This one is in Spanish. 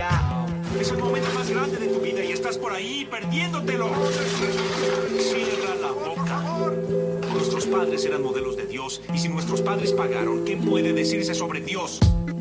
ya. Es el momento más grande de tu vida y estás por ahí perdiéndotelo. Cierra la boca. Nuestros padres eran modelos de Dios y si nuestros padres pagaron, ¿qué puede decirse sobre Dios?